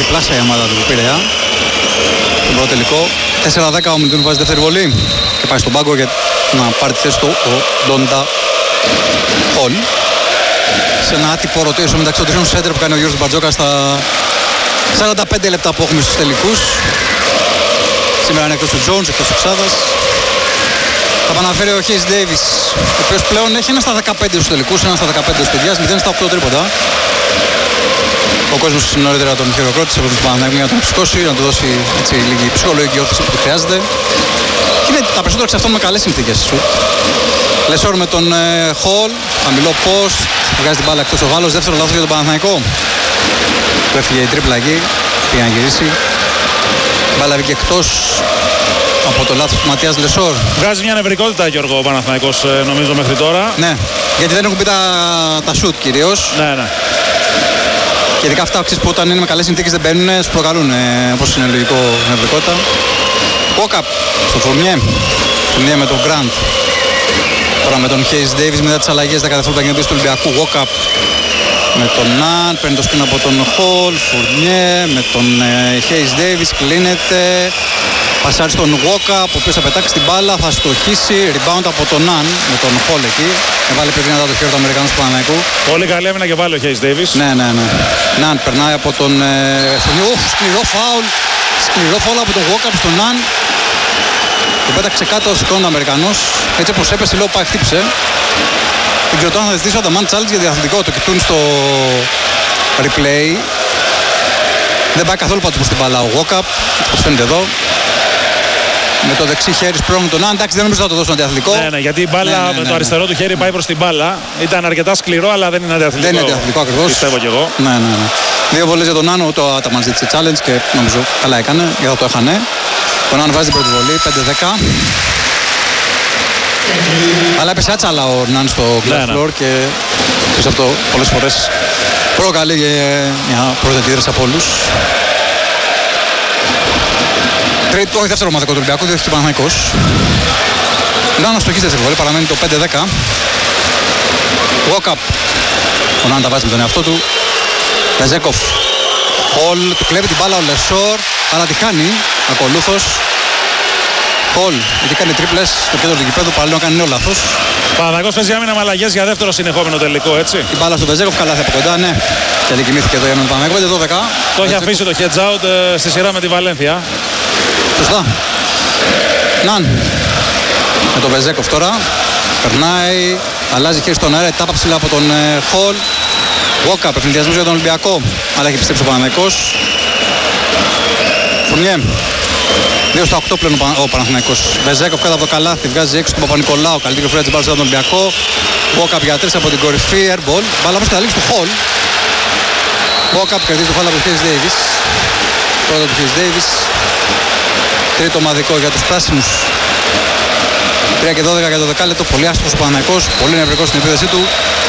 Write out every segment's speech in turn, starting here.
διπλάσια η ομάδα του Πειραιά. Στον πρώτο τελικό. 4-10 ο Μιλτούνου βάζει δεύτερη βολή και πάει στον πάγκο για να πάρει τη θέση του ο Ντόντα Χολ. Σε ένα άτυπο rotation μεταξύ των τριών σέντερ που κάνει ο Γιώργος Μπαρτζόκας στα 45 λεπτά που έχουμε στους τελικούς. Σήμερα είναι εκτός του Jones, εκτός του Ξάδας. Θα επαναφέρει ο Hayes Davis, ο οποίος πλέον έχει ένα στα 15 στους τελικούς, ένα στα 15 στους παιδιάς, 0 στα 8 τρίποντα. Ο κόσμος νωρίτερα τον χειροκρότησε από τον Παναθηναϊκό για να τον ξεσκώσει, να του δώσει έτσι, λίγη ψυχολογική όθηση που του χρειάζεται. Και είναι τα περισσότερα εξ αυτών με καλές συνθήκες. Λεσόρ με τον Χολ, χαμηλό post, βγάζει την μπάλα εκτός ο Γάλλος, δεύτερο λάθος για τον Παναθηναϊκό. Του έφυγε η τρίπλα εκεί, πήγε να γυρίσει. Η μπάλα βγήκε εκτός από το λάθος του Ματίας Λεσόρ. Βγάζει μια νευρικότητα, Γιώργο, ο Παναθηναϊκός νομίζω μέχρι τώρα. Ναι, γιατί δεν έχουν πει τα shoot κυρίως. Ναι, ναι. Και ειδικά αυτά που όταν είναι με καλές συνθήκες δεν μπαίνουν, σου προκαλούν όπως είναι λογικό νευρικότητα. Walkup στο Φουρνιέ. Φουρνιέ με τον Grant. Τώρα με τον Hayes Davis μετά τις αλλαγές 10 δευτερόλεπτα για την του Ολυμπιακού. Walkup με τον Ναν, παίρνει το σκριν από τον Χολ. Φουρνιέ με τον Hayes Davis, κλείνεται. Πασάρει στον Walkup, ο οποίος θα πετάξει την μπάλα, θα στοχίσει. Rebound από τον Ναν με τον Χολ εκεί. Έβαλε πιο δυνατά το χέρι του Αμερικανού του Παναθηναϊκού. Πολύ καλή έμεινα και πάλι ο Hayes Davis. Ναι. Ναν περνάει από τον σκληρό φάουλ. Σκληρό φάουλ από τον Walkup στον Ναν. Τον πέταξε κάτω, σηκώνει ο Αμερικανός. Έτσι όπως έπεσε, λέω πάει χτύπησε. Δεν ξέρω τώρα θα ζητήσω το man challenge για διαθλητικό. Το κοιτούν στο replay. Δεν πάει καθόλου πάντως προς την μπάλα ο Walkup, όπως φαίνεται εδώ. Με το δεξί χέρι σπρώχνει τον Ναν. Εντάξει, δεν νομίζω να το δώσουν αντιαθλητικό. Ναι, γιατί η μπάλα με το αριστερό του χέρι πάει προς την μπάλα. Ήταν αρκετά σκληρό, αλλά δεν είναι αντιαθλητικό. Δεν είναι αντιαθλητικό ακριβώς. Πιστεύω κι εγώ. Ναι. Δύο βολές για τον Ναν, το Άταμαν ζήτησε challenge και νομίζω καλά έκανε, γιατί θα το έχανε. Ο Ναν βάζει την πρώτη βολή, 5-10. Αλλά έπεσε άτσαλα ο Ναν στο glass floor και πίσω αυτό πολλές φορές προκαλεί μια προσδετήδρες από όλους. Όχι δεύτερο ομαδικό του Ολυμπιακού, διότι και Παναθηναϊκός. Νάνος στοχίζει δεύτερη βολή, παραμένει το 5-10. Walkup. Ο Ναν τα βάζει με τον εαυτό του. Βεζέκοφ. Χολ, του κλέβει την μπάλα ο Λεσόρ, αλλά τη χάνει. Ακολούθως. Χολ, γιατί κάνει τρίπλες στο κέντρο του γηπέδου, παράλληλα κάνει νέο λάθος. Παναθηναϊκός παίζει άμυνα με αλλαγές για δεύτερο συνεχόμενο τελικό, έτσι. Η μπάλα στο Βεζέκοφ, καλά θα από κοντά, ναι. Και αδικημήθηκε εδώ για τον Παναθηναϊκό, 5-12. Το έχει αφήσει το heads out στη σειρά με τη Βαλένθια. Σωστά. Ναν. Με τον Βεζέκοφ τώρα. Περνάει, αλλάζει χέρι στον αέρα, τάπα ψηλά από τον Χολ. Walkup, ευνηδιασμός για τον Ολυμπιακό. Αλλά έχει πιστέψει ο Παναθηναϊκός. Φουρνιέ. 2 στα 8 πλέον ο Παναθηναϊκός. Βεζέκοφ κάτω από το καλάθι, βγάζει έξω τον Παπα-Νικολάου. Καλύτερη φορά της μπάλας για τον Ολυμπιακό. Walkup για 3 από την κορυφή, airball. Μπάλα όμως καταλήξει του Χολ. Walkup κερδίζει το φάουλ από τον Hayes Davis. Πρώτο του Hayes Davis. Τρίτο ομαδικό για τους πράσινους. 3 και 12 για το δεκάλεπτο. Πολύ άστοχος ο Παναθηναϊκός. Πολύ νευρικός στην επίδεσή του.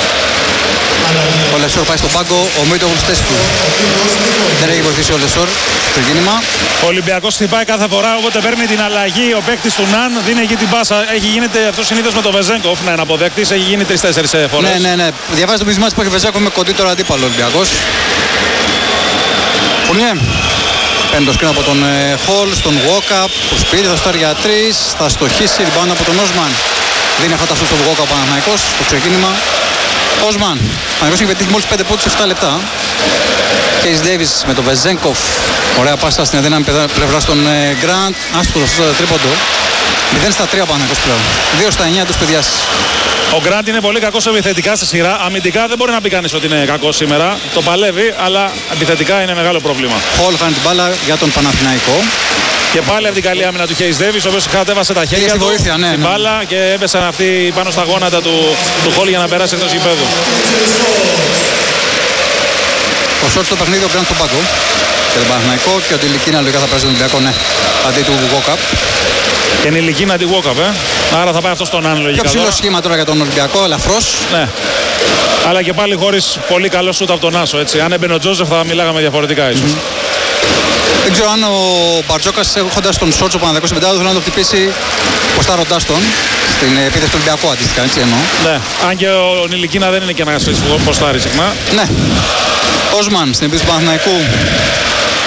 Ο Λεσόρ πάει στον πάγκο. Ο Μίτογλου στη θέση του. Δεν έχει βοηθήσει ο Λεσόρ στο κίνημα. Ο Ολυμπιακός χτυπάει κάθε φορά, οπότε παίρνει την αλλαγή. Ο παίκτης του Ναν δίνει εκεί την πάσα. Γίνεται αυτό συνήθως με τον Βεζέγκοφ να είναι αποδέκτης. Έχει γίνει 3-4 φορές. Ναι. Διαβάζει το μήνυμα που έχει Βεζέγκοφ με κοντύτερο αντίπαλο Ολυμπιακός. Φουρνιέ. Παίρνει το σκριν από τον Χολ στον Walkup. Το σπίτι θα στάρει για 3. Θα στοχίσει. Rebound από τον Όσμαν. Δίνει αυτά τα σου στον Walkup ο Παναθηναϊκός. Το ξεκίνημα. Όσμαν. Ο Παναθηναϊκός έχει πετύχει μόλις 5 πόντους σε 7 λεπτά. Hayes Davis με τον Βεζέγκοφ. Ωραία πάσα στην αδύναμη πλευρά στον Grant. Άστοχος αυτό το τρίποντο. 0 στα 3 ο Παναθηναϊκός πλέον. 2 στα 9 τους παιδιάς. Ο Γκραντ είναι πολύ κακός επιθετικά στη σειρά. Αμυντικά δεν μπορεί να πει κανείς ότι είναι κακός σήμερα. Το παλεύει, αλλά επιθετικά είναι μεγάλο πρόβλημα. Χολ χάνει την μπάλα για τον Παναθηναϊκό. Και πάλι από την καλή άμυνα του Hayes Davis, ο οποίος κατέβασε τα χέρια του βοήθεια, ναι, στην μπάλα και έπεσαν αυτοί πάνω στα γόνατα του Χολ για να περάσει εκτός γηπέδου. Ο Σόρτ στο παιχνίδι, ο Γκραντ στον πάγκο. Και τον Παναθηναϊκό και ο Τιλικίνα λογικά θα παίζει τον Ολυμπιακό, ναι. Αντί του Walkup. Και είναι ηλικίνα αντί Walkup, άρα θα πάει αυτό στον Άν λογικά. Πιο ψηλό σχήμα τώρα για τον Ολυμπιακό, ελαφρώς. Ναι. Αλλά και πάλι χωρίς πολύ καλό σούτ από τον Άσο, έτσι. Αν έμπαινε ο Τζόζεφ θα μιλάγαμε διαφορετικά ίσως. Δεν ξέρω αν ο Μπαρτζόκας έχοντας τον Σόρτ ο Παναθηναϊκός στην πεντάδα θέλει να το χτυπήσει ποστάροντάς τον στην επίθεση του Ολυμπιακού αντίστοιχα, έτσι εννοώ. Ναι, αν και ο Νιλικίνα δεν είναι και ένας ποστάρι συχνά. Ναι. Όσμαν στην επίθεση του Παναθηναϊκού.